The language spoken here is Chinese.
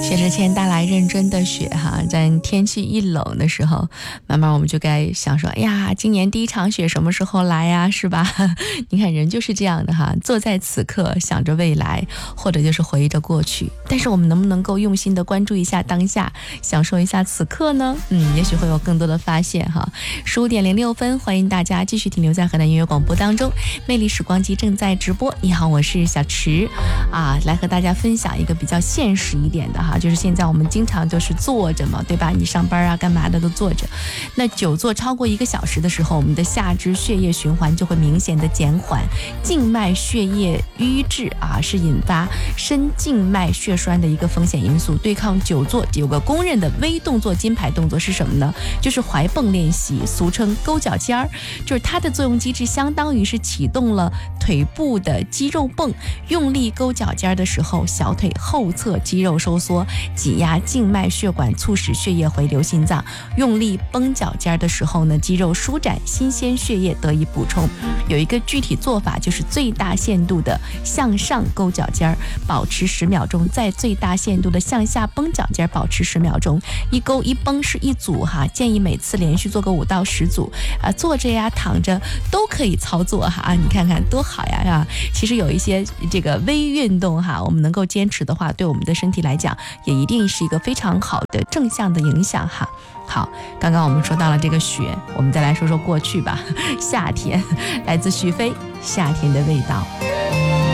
随着天带来认真的雪哈，在天气一冷的时候，慢慢我们就该想说，哎呀，今年第一场雪什么时候来呀，是吧？你看人就是这样的哈，坐在此刻想着未来，或者就是回忆着过去，但是我们能不能够用心的关注一下当下，享受一下此刻呢？也许会有更多的发现哈。15点06分，欢迎大家继续停留在河南音乐广播当中，魅力时光机正在直播。你好，我是小池来和大家分享一个比较现实一点的哈，就是现在我们经常就是坐着嘛，对吧？你上班干嘛的都坐着，那久坐超过1个小时的时候，我们的下肢血液循环就会明显的减缓，静脉血液瘀滞是引发深静脉血栓的一个风险因素。对抗久坐有个公认的微动作金牌动作是什么呢？就是踝蹦练习，俗称勾脚尖儿，就是它的作用机制相当于是启动了腿部的肌肉泵，用力勾脚尖的时候，小腿后侧肌肉收缩，挤压静脉血管，促使血液回流心脏。用力绷脚尖的时候呢，肌肉舒展，新鲜血液得以补充。有一个具体做法，就是最大限度的向上勾脚尖，保持10秒钟，再最大限度的向下绷脚尖，保持10秒钟。一勾一绷是一组哈，建议每次连续做个5到10组坐着呀躺着都可以操作哈你看看多好呀其实有一些这个微运动哈，我们能够坚持的话，对我们的身体来讲也一定是一个非常好的正向的影响哈。好，刚刚我们说到了这个雪，我们再来说说过去吧。夏天，来自许飞，夏天的味道。